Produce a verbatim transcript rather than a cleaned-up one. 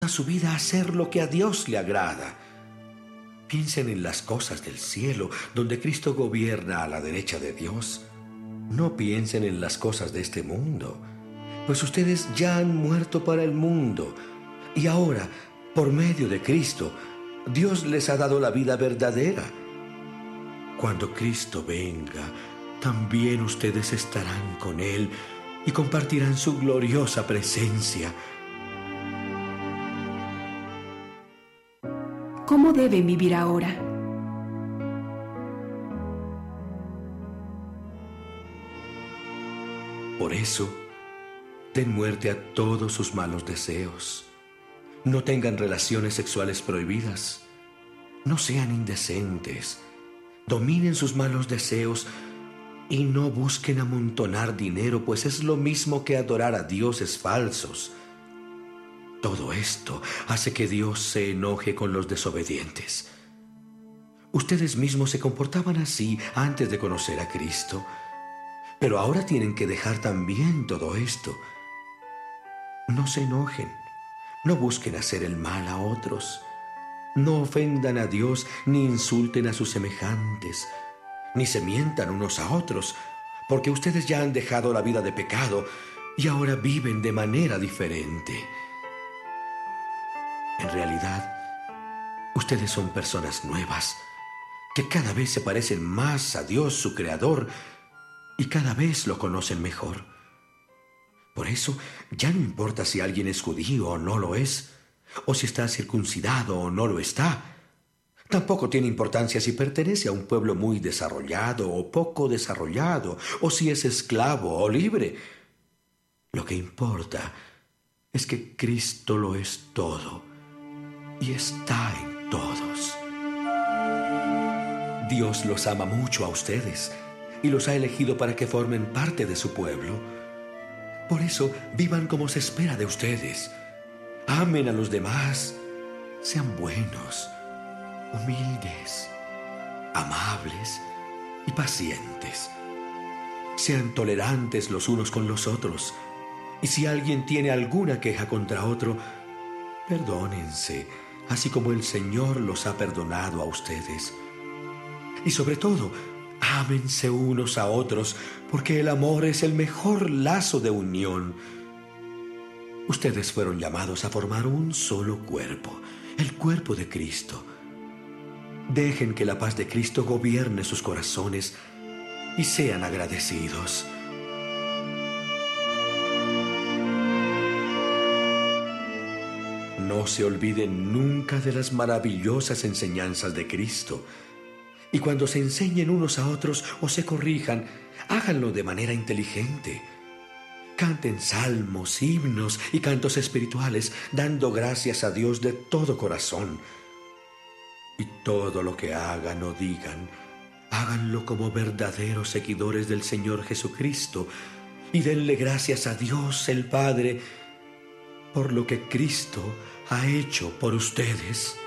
a su vida a hacer lo que a Dios le agrada. Piensen en las cosas del cielo, donde Cristo gobierna a la derecha de Dios. No piensen en las cosas de este mundo, pues ustedes ya han muerto para el mundo, y ahora, por medio de Cristo, Dios les ha dado la vida verdadera. Cuando Cristo venga, también ustedes estarán con Él y compartirán su gloriosa presencia. ¿Cómo deben vivir ahora? Por eso, den muerte a todos sus malos deseos. No tengan relaciones sexuales prohibidas. No sean indecentes. Dominen sus malos deseos y no busquen amontonar dinero, pues es lo mismo que adorar a dioses falsos. Todo esto hace que Dios se enoje con los desobedientes. Ustedes mismos se comportaban así antes de conocer a Cristo, pero ahora tienen que dejar también todo esto. No se enojen, no busquen hacer el mal a otros, no ofendan a Dios ni insulten a sus semejantes, ni se mientan unos a otros, porque ustedes ya han dejado la vida de pecado y ahora viven de manera diferente. En realidad, ustedes son personas nuevas, que cada vez se parecen más a Dios, su Creador, y cada vez lo conocen mejor. Por eso, ya no importa si alguien es judío o no lo es, o si está circuncidado o no lo está. Tampoco tiene importancia si pertenece a un pueblo muy desarrollado o poco desarrollado, o si es esclavo o libre. Lo que importa es que Cristo lo es todo y está en todos. Dios los ama mucho a ustedes y los ha elegido para que formen parte de su pueblo. Por eso, vivan como se espera de ustedes. Amen a los demás. Sean buenos, humildes, amables y pacientes. Sean tolerantes los unos con los otros. Y si alguien tiene alguna queja contra otro, perdónense, así como el Señor los ha perdonado a ustedes. Y sobre todo, ámense unos a otros, porque el amor es el mejor lazo de unión. Ustedes fueron llamados a formar un solo cuerpo, el cuerpo de Cristo. Dejen que la paz de Cristo gobierne sus corazones y sean agradecidos. No se olviden nunca de las maravillosas enseñanzas de Cristo. Y cuando se enseñen unos a otros o se corrijan, háganlo de manera inteligente. Canten salmos, himnos y cantos espirituales, dando gracias a Dios de todo corazón. Y todo lo que hagan o digan, háganlo como verdaderos seguidores del Señor Jesucristo y denle gracias a Dios el Padre por lo que Cristo ha hecho por ustedes.